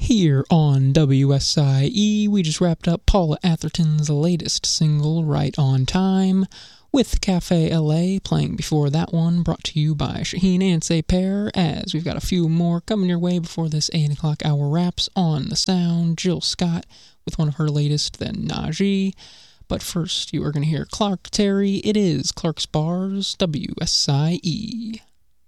Here on WSIE, we just wrapped up Paula Atherton's latest single, Right on Time, with Cafe LA playing before that one, brought to you by Shaheen and Say Pair, as we've got a few more coming your way before this 8 o'clock hour wraps on the sound. Jill Scott with one of her latest, then Najee. But first, you are going to hear Clark Terry. It is Clark's Bars, WSIE.